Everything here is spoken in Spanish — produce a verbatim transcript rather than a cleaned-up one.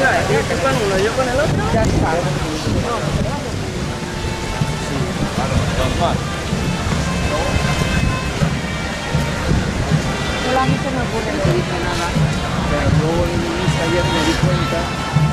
¿Qué con uno? ¿Yo con el otro? Ya está. Normal. Solo a mí se me ocurre, no dice nada. Pero luego en el inicio ayer me di cuenta